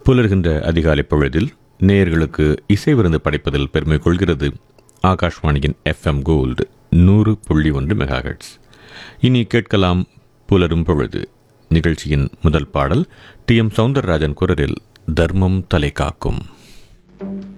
புலர்கின்ற அதிகாலை பொழுதில் நேயர்களுக்கு இசை விருந்து படைப்பதில் பெருமை கொள்கிறது ஆகாஷ்வாணியின் எஃப்எம் கோல்டு 100.1 மெகாஹெர்ட்ஸ். இனி கேட்கலாம் புலரும் பொழுது. நிகழ்ச்சியின் முதல் பாடல் டி எம் சௌந்தரராஜன் குரலில் தர்மம் தலை காக்கும்.